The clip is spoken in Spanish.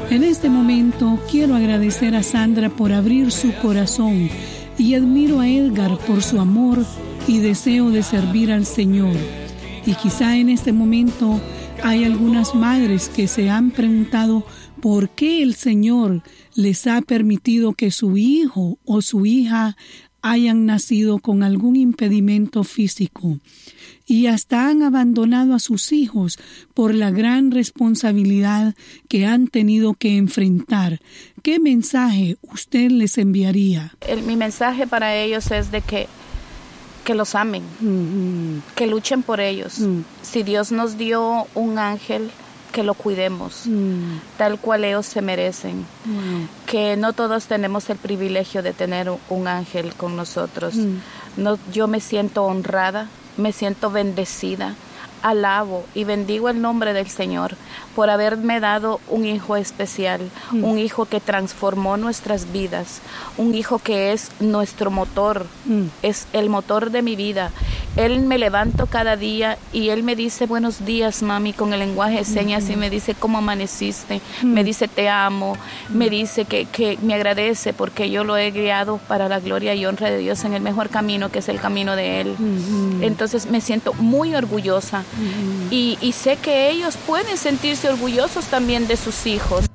En este momento quiero agradecer a Sandra por abrir su corazón y admiro a Edgar por su amor y deseo de servir al Señor. Y quizá en este momento hay algunas madres que se han preguntado por qué el Señor les ha permitido que su hijo o su hija hayan nacido con algún impedimento físico y hasta han abandonado a sus hijos por la gran responsabilidad que han tenido que enfrentar. ¿Qué mensaje usted les enviaría? Mi mensaje para ellos es de que los amen, que luchen por ellos. Si Dios nos dio un ángel, que lo cuidemos, tal cual ellos se merecen. Que no todos tenemos el privilegio de tener un ángel con nosotros. No, yo me siento honrada, me siento bendecida. Alabo y bendigo el nombre del Señor por haberme dado un hijo especial, un hijo que transformó nuestras vidas, un hijo que es nuestro motor, es el motor de mi vida. Él me levanto cada día y él me dice buenos días, mami, con el lenguaje de señas, y me dice cómo amaneciste, me dice te amo, me dice que me agradece porque yo lo he guiado para la gloria y honra de Dios en el mejor camino, que es el camino de Él. Entonces me siento muy orgullosa y sé que ellos pueden sentirse orgullosos también de sus hijos.